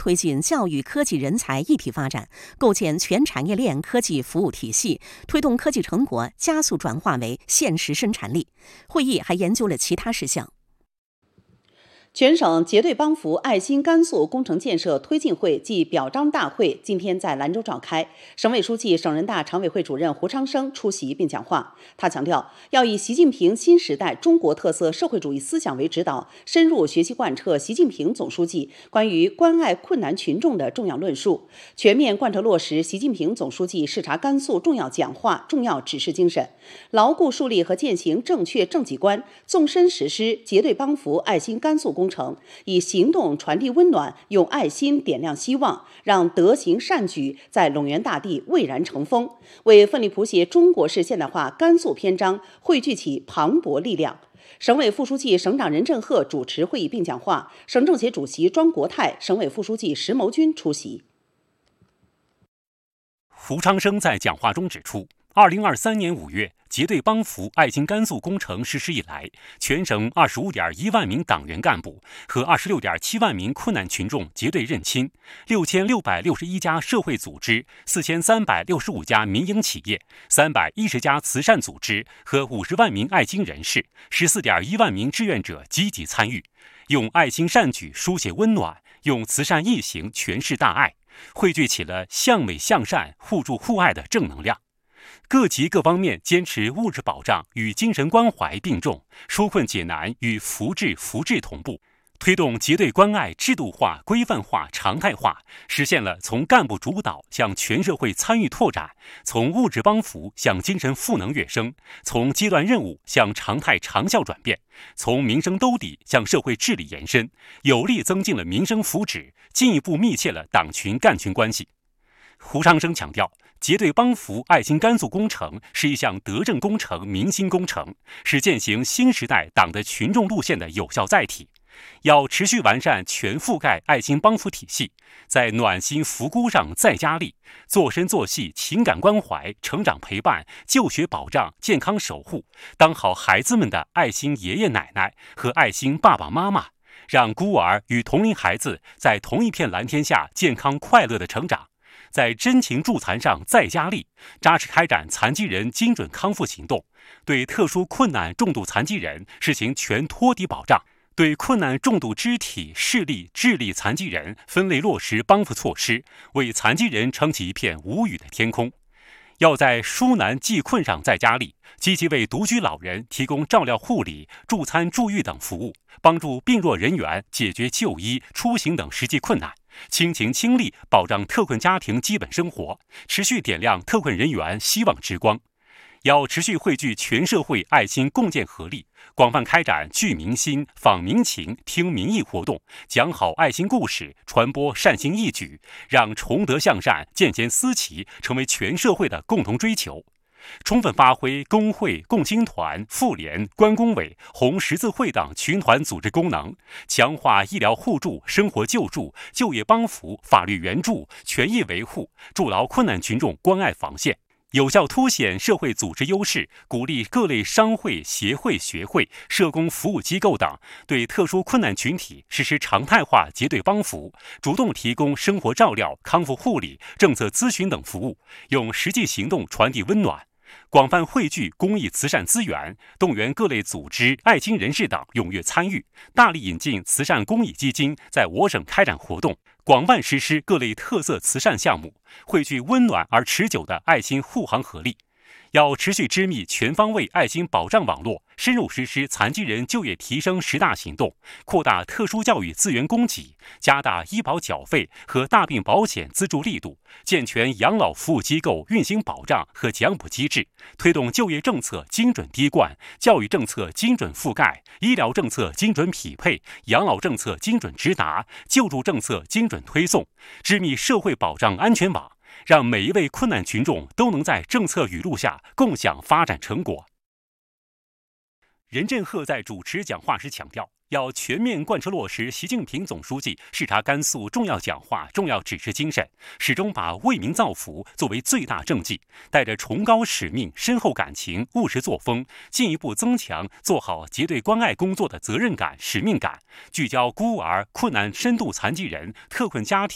推进教育科技人才一体发展，构建全产业链科技服务体系，推动科技成果加速转化为现实生产力。会议还研究了其他事项。 全省结对帮扶爱心甘肃工程建设推进会暨表彰大会今天在兰州召开，省委书记、省人大常委会主任胡昌生出席并讲话。他强调，要以习近平新时代中国特色社会主义思想为指导，深入学习贯彻习近平总书记关于关爱困难群众的重要论述，全面贯彻落实习近平总书记视察甘肃重要讲话、重要指示精神，牢固树立和践行正确政绩观，纵深实施结对帮扶爱心甘肃工程，以行动传递温暖，用爱心点亮希望，让德行善举在陇源大地蔚然成风，为奋力谱写中国式现代化甘肃篇章汇聚起磅礴力量。省委副书记、省长任正鹤主持会议并讲话，省政协主席庄国泰、省委副书记石谋军出席。 胡昌生在讲话中指出，2023年5月，结对帮扶爱心甘肃工程实施以来，全省25.1万名党员干部和26.7万名困难群众结对认亲，6661家社会组织、4365家民营企业、310家慈善组织和50万名爱心人士、14.1万名志愿者积极参与，用爱心善举书写温暖，用慈善义行诠释大爱，汇聚起了向美向善、互助互爱的正能量。各级各方面坚持物质保障与精神关怀并重，纾困解难与扶志同步，推动结对关爱制度化、规范化、常态化，实现了从干部主导向全社会参与拓展，从物质帮扶向精神赋能跃升，从阶段任务向常态长效转变，从民生兜底向社会治理延伸，有力增进了民生福祉，进一步密切了党群干群关系。胡昌生强调，结对帮扶爱心甘肃工程是一项德政工程、民心工程，是践行新时代党的群众路线的有效载体。要持续完善全覆盖爱心帮扶体系，在暖心扶孤上再加力，做深做细情感关怀、成长陪伴、就学保障、健康守护，当好孩子们的爱心爷爷奶奶和爱心爸爸妈妈，让孤儿与同龄孩子在同一片蓝天下健康快乐的成长。在真情助残上再加力，扎实开展残疾人精准康复行动，对特殊困难重度残疾人实行全托底保障，对困难重度肢体、视力、智力残疾人分类落实帮扶措施，为残疾人撑起一片无语的天空。要在纾难济困上再加力，积极为独居老人提供照料护理、助餐助浴等服务，帮助病弱人员解决就医、出行等实际困难，倾情倾力保障特困家庭基本生活，持续点亮特困人员希望之光。要持续汇聚全社会爱心共建合力，广泛开展聚民心、访民情、听民意活动，讲好爱心故事，传播善心义举，让崇德向善、见贤思齐成为全社会的共同追求。充分发挥工会、共青团、妇联、关工委、红十字会等群团组织功能，强化医疗互助、生活救助、就业帮扶、法律援助、权益维护，筑牢困难群众关爱防线。有效凸显社会组织优势，鼓励各类商会、协会、学会、社工服务机构等对特殊困难群体实施常态化结对帮扶，主动提供生活照料、康复护理、政策咨询等服务，用实际行动传递温暖。广泛汇聚公益慈善资源，动员各类组织、爱心人士等踊跃参与，大力引进慈善公益基金在我省开展活动，广泛实施各类特色慈善项目，汇聚温暖而持久的爱心护航合力。要持续织密全方位爱心保障网络，深入实施残疾人就业提升10大行动，扩大特殊教育资源供给，加大医保缴费和大病保险资助力度，健全养老服务机构运行保障和奖补机制，推动就业政策精准滴灌，教育政策精准覆盖，医疗政策精准匹配，养老政策精准直达，救助政策精准推送，织密社会保障安全网，让每一位困难群众都能在政策雨露下共享发展成果。任正鹤在主持讲话时强调，要全面贯彻落实习近平总书记视察甘肃重要讲话、重要指示精神，始终把为民造福作为最大政绩，带着崇高使命、深厚感情、务实作风，进一步增强做好结对关爱工作的责任感、使命感，聚焦孤儿、困难深度残疾人、特困家庭